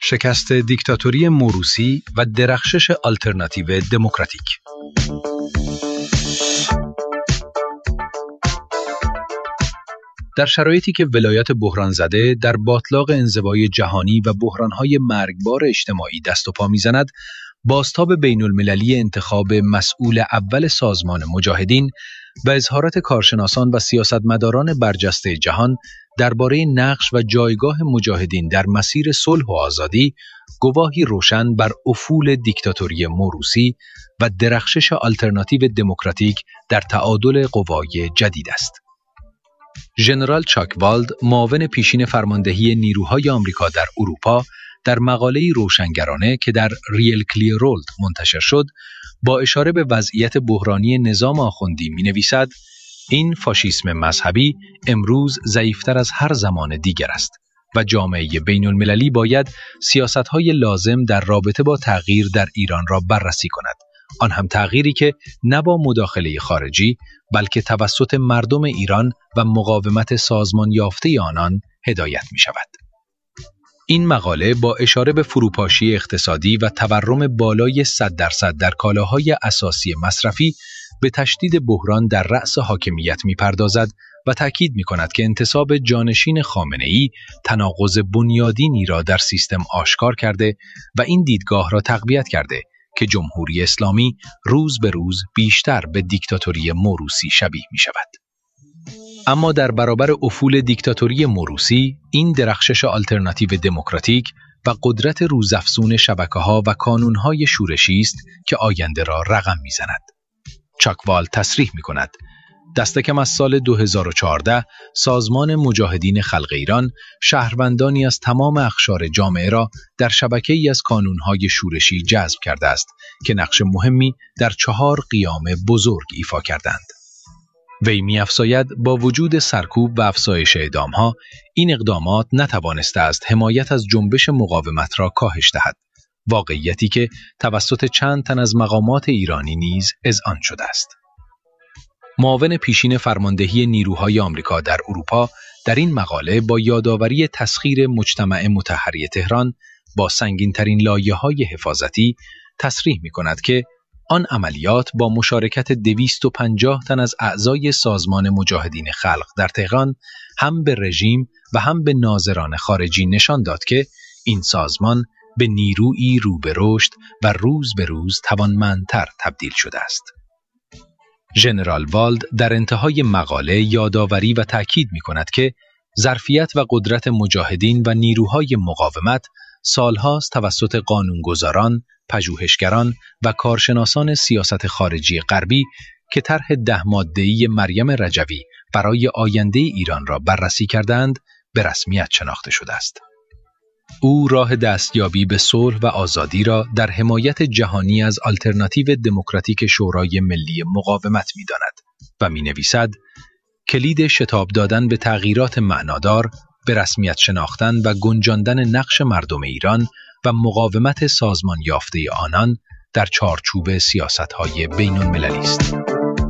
شکست دیکتاتوری موروثی و درخشش آلترناتیو دموکراتیک. در شرایطی که ولایات بحران زده در باتلاق انزوای جهانی و بحران‌های مرگبار اجتماعی دست و پا می‌زند، بازتاب بین‌المللی انتخاب مسئول اول سازمان مجاهدین و اظهارات کارشناسان و سیاستمداران برجسته جهان درباره نقش و جایگاه مجاهدین در مسیر صلح و آزادی گواهی روشن بر افول دیکتاتوری موروثی و درخشش آلترناتیو دموکراتیک در تعادل قوای جدید است. ژنرال چاک والد، معاون پیشین فرماندهی نیروهای آمریکا در اروپا، در مقاله‌ای روشنگرانه که در ریل کلیرولد منتشر شد، با اشاره به وضعیت بحرانی نظام آخوندی می‌نویسد: این فاشیسم مذهبی امروز ضعیف‌تر از هر زمان دیگر است و جامعه بین‌المللی باید سیاست‌های لازم در رابطه با تغییر در ایران را بررسی کند، آن هم تغییری که نه با مداخله خارجی بلکه توسط مردم ایران و مقاومت سازمان یافته آنان هدایت می‌شود. این مقاله با اشاره به فروپاشی اقتصادی و تورم بالای 100% در کالاهای اساسی مصرفی به تشدید بحران در رأس حاکمیت می‌پردازد و تأکید می‌کند که انتصاب جانشین خامنه‌ای تناقض بنیادینی را در سیستم آشکار کرده و این دیدگاه را تقویت کرده که جمهوری اسلامی روز به روز بیشتر به دیکتاتوری موروثی شبیه می‌شود. اما در برابر افول دیکتاتوری موروثی، این درخشش آلترناتیو دموکراتیک و قدرت روزافزون شبکه‌ها و کانون‌های شورشی است که آینده را رقم می‌زند. چاک والد تصریح می‌کند: دست کم از سال 2014 سازمان مجاهدین خلق ایران شهروندانی از تمام اقشار جامعه را در شبکه‌ای از کانون‌های شورشی جذب کرده است که نقش مهمی در 4 قیام بزرگ ایفا کردند. وی می‌افزاید با وجود سرکوب و افزایش اعدام‌ها، این اقدامات نتوانسته است حمایت از جنبش مقاومت را کاهش دهد، واقعیتی که توسط چند تن از مقامات ایرانی نیز اذعان شده است. معاون پیشین فرماندهی نیروهای آمریکا در اروپا در این مقاله با یادآوری تسخیر مجتمع مطهری تهران با سنگین‌ترین لایه‌های حفاظتی تصریح می‌کند که آن عملیات با مشارکت 250 تن از اعضای سازمان مجاهدین خلق در تهران هم به رژیم و هم به ناظران خارجی نشان داد که این سازمان به نیرویی رو به رشد و روز به روز توانمندتر تبدیل شده است. ژنرال والد در انتهای مقاله یادآوری و تأکید می‌کند که ظرفیت و قدرت مجاهدین و نیروهای مقاومت سالهاست توسط قانونگذاران، پژوهشگران و کارشناسان سیاست خارجی غربی که طرح 10 ماده‌ای مریم رجوی برای آینده ایران را بررسی کردند به رسمیت شناخته شده است. او راه دستیابی به صلح و آزادی را در حمایت جهانی از آلترناتیو دموکراتیک شورای ملی مقاومت می‌داند و می‌نویسد: کلید شتاب دادن به تغییرات معنادار، به رسمیت شناختن و گنجاندن نقش مردم ایران و مقاومت سازمان یافته آنان در چارچوب سیاست‌های بین‌المللی است.